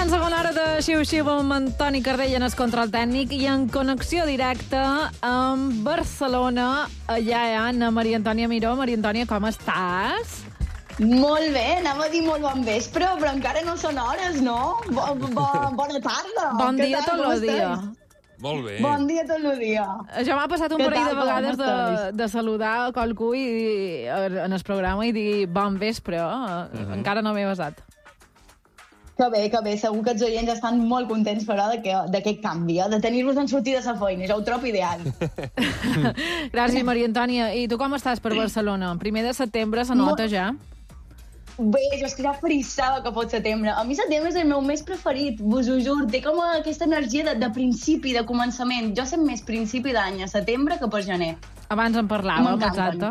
Començant segona hora de Xiu-Xiu amb Antoni Cardell en el control tècnic i en connexió directa amb Barcelona. Allà hi ha Anna Maria Antònia Miró. Maria Antònia, com estàs? Molt bé, anava a dir molt bon vespre, però encara no són hores, no? Bona tarda. Bon dia tot el dia. Molt bé. Bon dia tot el dia. Ja m'ha passat un parell de vegades de saludar a qualcú en el programa i dir bon vespre. Encara no m'he besat. Que bé, segur que els oients estan molt contents, però, d'aquest canvi, de tenir-vos en sortides a feina, és el trop ideal. Gràcies, Maria Antònia. I tu com estàs per Barcelona? Primer de setembre se nota ja? Bé, jo estic ja frissada que fot setembre. A mi setembre és el meu mes preferit, vos ho juro. Té com aquesta energia de principi, de començament. Jo sé més principi d'any a setembre que per gener. Abans en parlàvem, M'encanten. exacte.